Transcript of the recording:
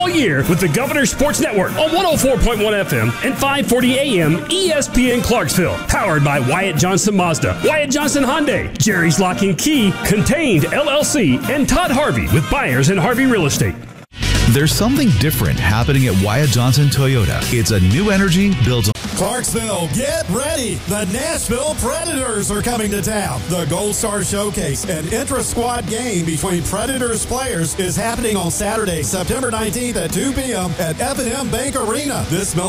all year with the Governor Sports Network on 104.1 FM and 540 AM ESPN Clarksville. Powered by Wyatt Johnson Mazda, Wyatt Johnson Hyundai, Jerry's Lock and Key, Contained LLC, and Todd Harvey with Buyers and Harvey Real Estate. There's something different happening at Wyatt Johnson Toyota. It's a new energy built on Clarksville, get ready. The Nashville Predators are coming to town. The Gold Star Showcase, an intra-squad game between Predators players, is happening on Saturday, September 19th at 2 p.m. at F&M Bank Arena. This